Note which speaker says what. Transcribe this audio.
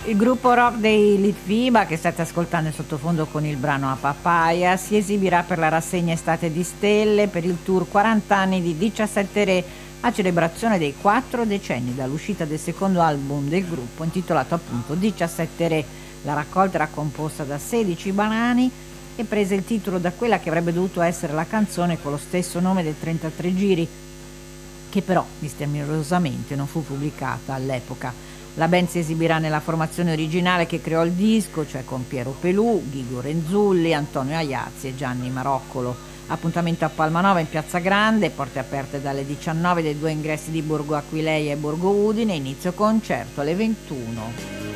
Speaker 1: Il gruppo rock dei Litfiba, che state ascoltando in sottofondo con il brano A Papaya, si esibirà per la rassegna Estate di Stelle per il tour 40 anni di 17 Re, a celebrazione dei 4 decenni dall'uscita del secondo album del gruppo, intitolato appunto 17 Re. La raccolta era composta da 16 brani e prese il titolo da quella che avrebbe dovuto essere la canzone con lo stesso nome del 33 giri, che però misteriosamente non fu pubblicata all'epoca. La band si esibirà nella formazione originale che creò il disco, cioè con Piero Pelù, Ghigo Renzulli, Antonio Aiazzi e Gianni Maroccolo. Appuntamento a Palmanova in Piazza Grande, porte aperte dalle 19 dei due ingressi di Borgo Aquileia e Borgo Udine, inizio concerto alle 21.